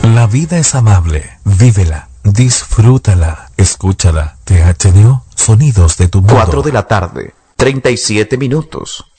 La vida es amable. Vívela. Disfrútala. Escúchala. THDO, sonidos de tu mundo. 4 de la tarde, 37 minutos.